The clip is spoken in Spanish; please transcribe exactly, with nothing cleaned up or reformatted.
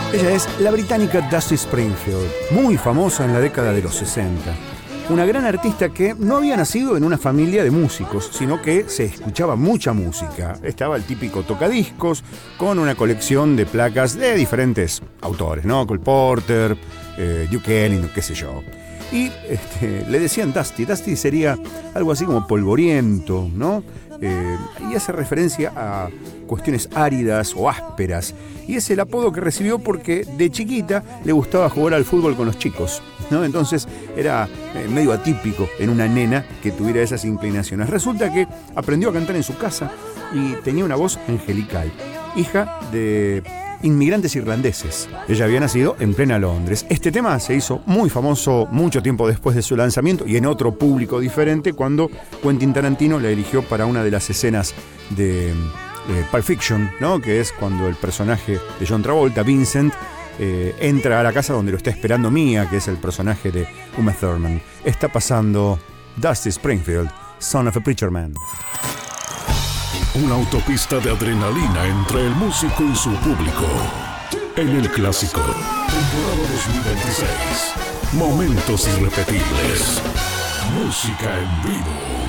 Ella es la británica Dusty Springfield, muy famosa en la década de los sesenta. Una gran artista que no había nacido en una familia de músicos, sino que se escuchaba mucha música. Estaba el típico tocadiscos con una colección de placas de diferentes autores, ¿no? Cole Porter, eh, Duke Ellington, qué sé yo. Y este, le decían Dusty. Dusty sería algo así como polvoriento, ¿no? Eh, y hace referencia a cuestiones áridas o ásperas. Y es el apodo que recibió porque de chiquita le gustaba jugar al fútbol con los chicos, ¿no? Entonces era eh, medio atípico en una nena que tuviera esas inclinaciones. Resulta que aprendió a cantar en su casa y tenía una voz angelical. Hija de inmigrantes irlandeses. Ella había nacido en plena Londres. Este tema se hizo muy famoso mucho tiempo después de su lanzamiento y en otro público diferente cuando Quentin Tarantino la eligió para una de las escenas de eh, Pulp Fiction, ¿no? Que es cuando el personaje de John Travolta, Vincent, eh, entra a la casa donde lo está esperando Mia, que es el personaje de Uma Thurman. Está pasando Dusty Springfield, Son of a Preacher Man. Una autopista de adrenalina entre el músico y su público. En el clásico, temporada dos mil veintiséis. Momentos irrepetibles. Música en vivo.